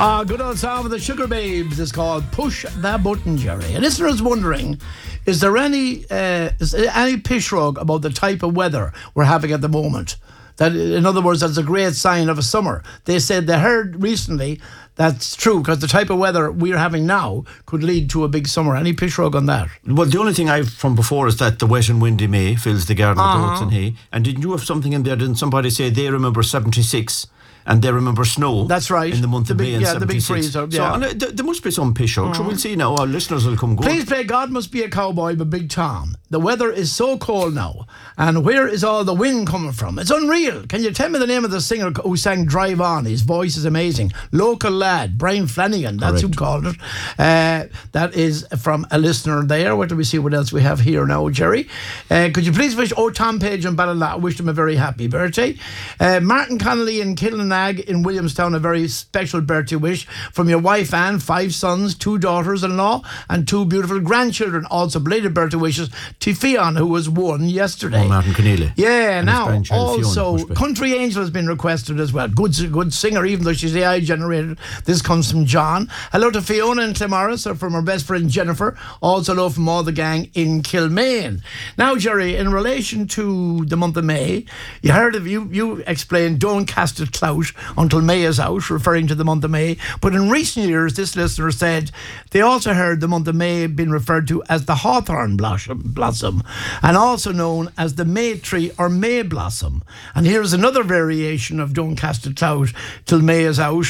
Good old song of the Sugar Babes is called Push That Button, Jerry. A listener is wondering, is there any pish rug about the type of weather we're having at the moment? That, in other words, that's a great sign of a summer. They said they heard recently that's true, because the type of weather we're having now could lead to a big summer. Any pish rug on that? Well, the only thing I've from before is that the wet and windy May fills the garden with oats and hay. And didn't you have something in there? Didn't somebody say they remember 76? And they remember snow. That's right. In the month of May in 76. the big freezer. Yeah. So there must be some pish rug. So we'll see now. Our listeners will come good. Please play God Must Be a Cowboy by Big Tom. The weather is so cold now. And where is all the wind coming from? It's unreal. Can you tell me the name of the singer who sang Drive On? His voice is amazing. Local lad, Brian Flanagan. That's who called it. That is from a listener there. What do we see? What else we have here now, Jerry? Could you please wish Tom Page and Ballala, wish them a very happy birthday. Martin Connolly in Killinag in Williamstown, a very special birthday wish from your wife Anne, 5 sons, 2 daughters-in-law and 2 beautiful grandchildren. Also belated birthday wishes to Fionn, who was 1 yesterday. Oh, Martin Keneally. Yeah, and now also Fiona, Country Angel has been requested as well. Good singer, even though she's AI generated. This comes from John. Hello to Fiona and Clamaris, or from her best friend Jennifer. Also hello from all the gang in Kilmaine. Now, Jerry, in relation to the month of May, you heard of you explained don't cast a clout until May is out, referring to the month of May. But in recent years, this listener said they also heard the month of May being referred to as the hawthorn blossom, and also known as the May tree or May blossom. And here's another variation of don't cast a clout till May is out.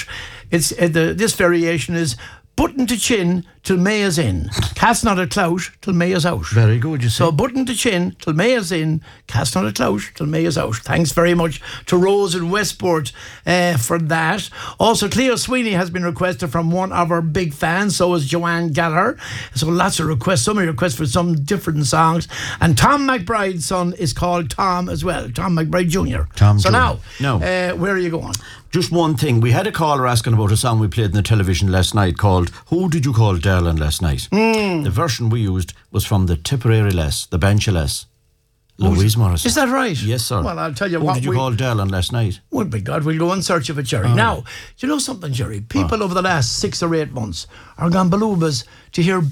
This variation is button to chin till May is in. Cast not a clout till May is out. Very good, you see. So button to chin till May is in. Cast not a clout till May is out. Thanks very much to Rose in Westport for that. Also, Cleo Sweeney has been requested from one of our big fans. So is Joanne Gallagher. So lots of requests. Some requests for some different songs. And Tom McBride's son is called Tom as well. Tom McBride Jr. So Jr. now, where are you going? Just one thing. We had a caller asking about a song we played in the television last night called Who Did You Call Darling Last Night? The version we used was from the Tipperary Lass, the Banshee Lass, Louise Morrison. Is that right? Yes, sir. Well, I'll tell you Who what. did you call Darling last night? Oh, my God, we'll go in search of it, Jerry. Now, do you know something, Jerry? People over the last 6 or 8 months are gone balubas to hear